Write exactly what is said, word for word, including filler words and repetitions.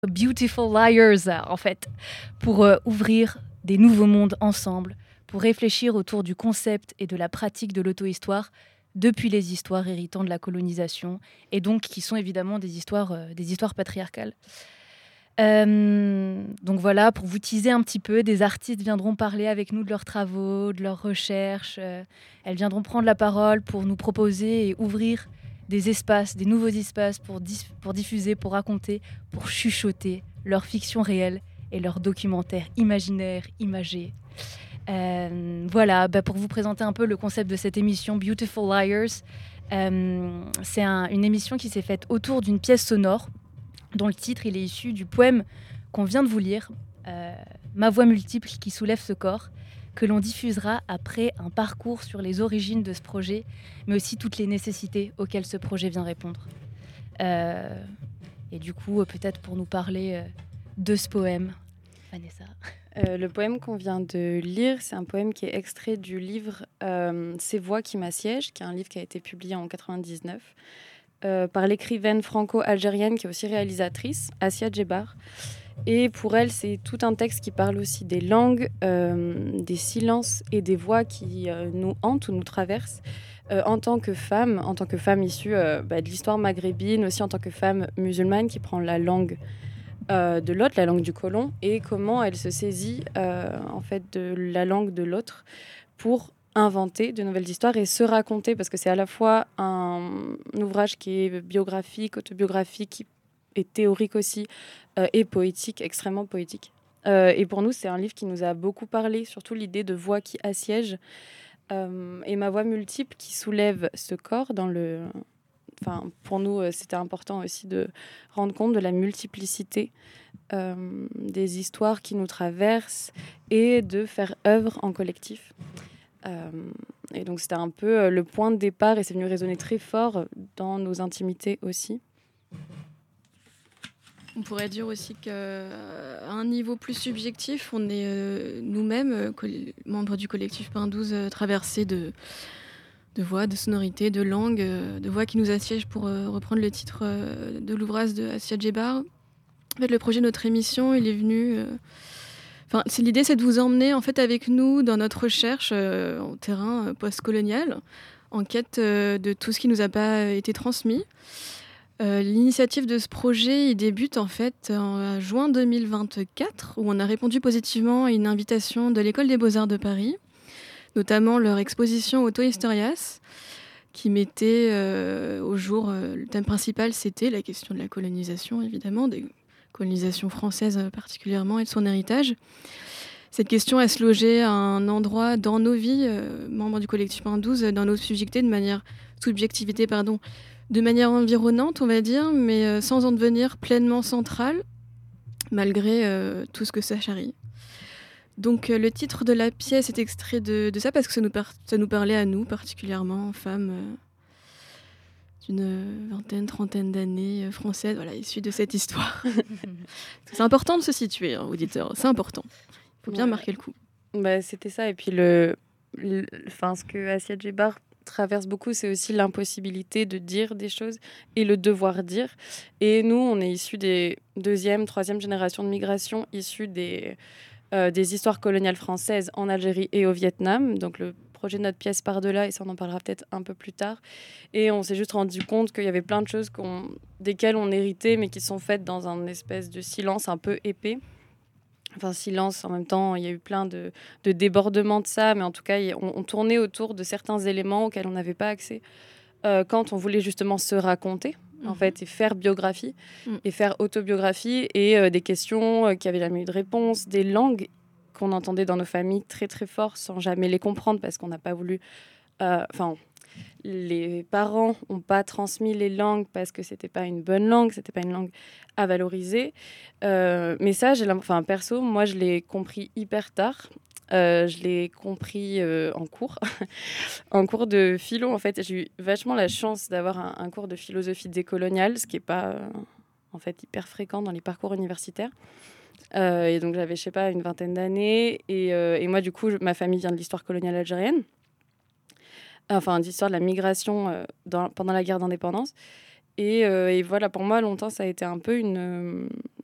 Beautiful Liars, en fait, pour euh, ouvrir des nouveaux mondes ensemble, pour réfléchir autour du concept et de la pratique de l'auto-histoire depuis les histoires héritant de la colonisation, et donc qui sont évidemment des histoires, euh, des histoires patriarcales. Euh, donc voilà, pour vous teaser un petit peu, des artistes viendront parler avec nous de leurs travaux, de leurs recherches. Euh, elles viendront prendre la parole pour nous proposer et ouvrir des espaces, des nouveaux espaces pour, dis- pour diffuser, pour raconter, pour chuchoter leur fiction réelle et leurs documentaires imaginaires, imagés. Euh, voilà, bah pour vous présenter un peu le concept de cette émission Beautiful Liars, euh, c'est un- une émission qui s'est faite autour d'une pièce sonore dont le titre il est issu du poème qu'on vient de vous lire, euh, Ma voix multiple qui soulève ce corps, que l'on diffusera après un parcours sur les origines de ce projet, mais aussi toutes les nécessités auxquelles ce projet vient répondre. Euh, et du coup, euh, peut-être pour nous parler euh, de ce poème, Vanessa. Euh, le poème qu'on vient de lire, c'est un poème qui est extrait du livre euh, Ces voix qui m'assiègent, qui est un livre qui a été publié en quatre-vingt-dix-neuf euh, par l'écrivaine franco-algérienne qui est aussi réalisatrice, Assia Djebar. Et pour elle, c'est tout un texte qui parle aussi des langues, euh, des silences et des voix qui euh, nous hantent ou nous traversent euh, en tant que femme, en tant que femme issue euh, bah, de l'histoire maghrébine, aussi en tant que femme musulmane qui prend la langue euh, de l'autre, la langue du colon, et comment elle se saisit euh, en fait de la langue de l'autre pour inventer de nouvelles histoires et se raconter, parce que c'est à la fois un, un ouvrage qui est biographique, autobiographique, qui est théorique aussi, euh, et poétique, extrêmement poétique. Euh, et pour nous, c'est un livre qui nous a beaucoup parlé, surtout l'idée de voix qui assiègent, euh, et ma voix multiple qui soulève ce corps dans le... Enfin, pour nous, c'était important aussi de rendre compte de la multiplicité euh, des histoires qui nous traversent et de faire œuvre en collectif. Euh, et donc, c'était un peu le point de départ et c'est venu résonner très fort dans nos intimités aussi. On pourrait dire aussi qu'à un niveau plus subjectif, on est euh, nous-mêmes, euh, coll- membres du collectif Pain douze, euh, traversés de, de voix, de sonorités, de langues, euh, de voix qui nous assiègent, pour euh, reprendre le titre euh, de l'ouvrage de Assia Djebar. En fait, le projet de notre émission, il est venu... euh, Enfin, c'est, l'idée, c'est de vous emmener en fait, avec nous dans notre recherche euh, en terrain euh, post-colonial, en quête euh, de tout ce qui ne nous a pas été transmis. Euh, l'initiative de ce projet il débute en fait en juin deux mille vingt-quatre, où on a répondu positivement à une invitation de l'École des Beaux-Arts de Paris, notamment leur exposition Auto Historias, qui mettait euh, au jour, euh, le thème principal, c'était la question de la colonisation, évidemment, des colonisations françaises particulièrement, et de son héritage. Cette question, elle se logeait à un endroit dans nos vies, euh, membres du collectif un douze, dans nos subjectivités, de manière, subjectivité, pardon, de manière environnante, on va dire, mais euh, sans en devenir pleinement centrale, malgré euh, tout ce que ça charrie. Donc euh, le titre de la pièce est extrait de, de ça parce que ça nous, par- ça nous parlait à nous, particulièrement, femmes euh, d'une vingtaine, trentaine d'années, euh, françaises, voilà, issues de cette histoire. C'est important de se situer, hein, auditeurs, c'est important. Il faut bien Ouais. marquer le coup. Bah, c'était ça. Et puis, le, le, enfin, ce que Assia Djebar traverse beaucoup, c'est aussi l'impossibilité de dire des choses et le devoir dire. Et nous, on est issus des deuxième, troisième générations de migration, issus des, euh, des histoires coloniales françaises en Algérie et au Vietnam. Donc, le projet de notre pièce part de là, et ça, on en parlera peut-être un peu plus tard. Et on s'est juste rendu compte qu'il y avait plein de choses qu'on, desquelles on héritait, mais qui sont faites dans un espèce de silence un peu épais. Enfin, silence, en même temps, il y a eu plein de, de débordements de ça, mais en tout cas, on, on tournait autour de certains éléments auxquels on n'avait pas accès euh, quand on voulait justement se raconter, mmh. en fait, et faire biographie, mmh. et faire autobiographie, et euh, des questions euh, qui n'avaient jamais eu de réponse, des langues qu'on entendait dans nos familles très très fort sans jamais les comprendre parce qu'on n'a pas voulu... Enfin... Euh, les parents n'ont pas transmis les langues parce que c'était pas une bonne langue, c'était pas une langue à valoriser. Euh, mais ça, j'ai enfin, perso, moi, je l'ai compris hyper tard. Euh, je l'ai compris euh, en cours, en cours de philo. En fait, j'ai eu vachement la chance d'avoir un, un cours de philosophie décoloniale, ce qui n'est pas euh, en fait hyper fréquent dans les parcours universitaires. Euh, et donc, j'avais, je sais pas, une vingtaine d'années. Et, euh, et moi, du coup, je, ma famille vient de l'histoire coloniale algérienne. Enfin, d'histoire de la migration euh, dans, pendant la guerre d'indépendance. Et, euh, et voilà, pour moi, longtemps, ça a été un peu une,